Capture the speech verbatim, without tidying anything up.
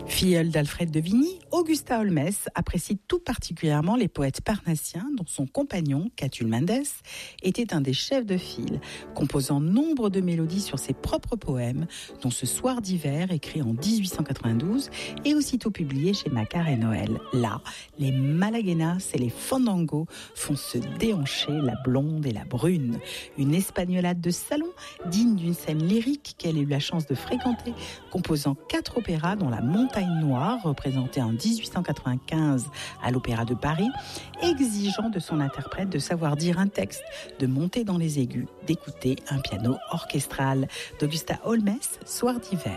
Filleule d'Alfred de Vigny, Augusta Holmes apprécie tout particulièrement les poètes parnassiens dont son compagnon, Catulle Mendes, était un des chefs de file, composant nombre de mélodies sur ses propres poèmes, dont Ce soir d'hiver, écrit en dix-huit cent quatre-vingt-douze et aussitôt publié chez Macquart et Noël. Là, les malaguenas et les fandangos font se déhancher la blonde et la brune. Une espagnolade de salon, digne d'une scène lyrique qu'elle a eu la chance de fréquenter, composant quatre opéras dont La Montagne Noire, représentée en dix-huit cent quatre-vingt-quinze à l'Opéra de Paris, exigeant de son interprète de savoir dire un texte, de monter dans les aigus, d'écouter un piano orchestral d'Augusta Holmes, Soir d'hiver.